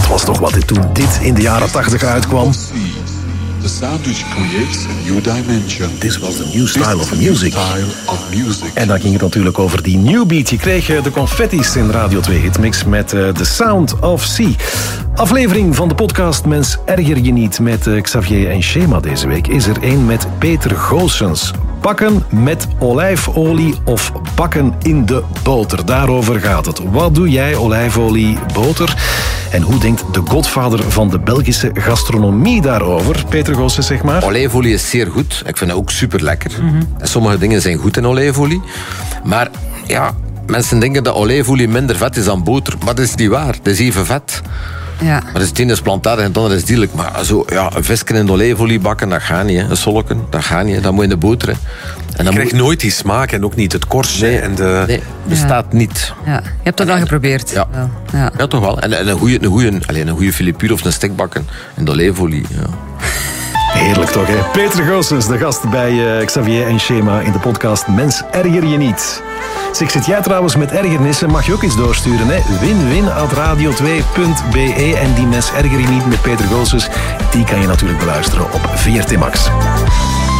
Dat was toch wat toen dit in de jaren 80 uitkwam. The sound which creates a new dimension. This was the new style of music. En dan ging het natuurlijk over die new beat. Je kreeg de confetti's in Radio 2 Hitmix met The Sound of Sea. Aflevering van de podcast Mens Erger Je Niet met Xavier en Schema deze week is er één met Peter Goossens. Bakken met olijfolie of bakken in de boter. Daarover gaat het. Wat doe jij, olijfolie, boter? En hoe denkt de godvader van de Belgische gastronomie daarover? Peter Goossens, zeg maar. Olijfolie is zeer goed. Ik vind het ook super lekker. En sommige dingen zijn goed in olijfolie. Maar ja, mensen denken dat olijfolie minder vet is dan boter. Maar dat is niet waar. Dat is even vet. Ja. Maar het ene is plantaardig en het andere is dierlijk. Maar zo, ja, een visje in de olijfolie bakken, dat gaat niet. Hè. Een solken, dat gaat niet. Dat moet in de boter. Hè. En dan je krijgt nooit die smaak en ook niet het korstje. Nee, en de... nee, bestaat niet. Ja. Je hebt dat wel geprobeerd. Ja. Ja. Ja, toch wel. En een goede filipuur of een stek bakken in de olijfolie. Ja. Heerlijk toch, hè? Peter Goossens, de gast bij Xavier en Schema in de podcast Mens Erger Je Niet. Zeg, zit jij trouwens met ergernissen? Mag je ook iets doorsturen, hè? win@radio2.be. En die Mens Erger Je Niet met Peter Goossens, die kan je natuurlijk beluisteren op VRT Max.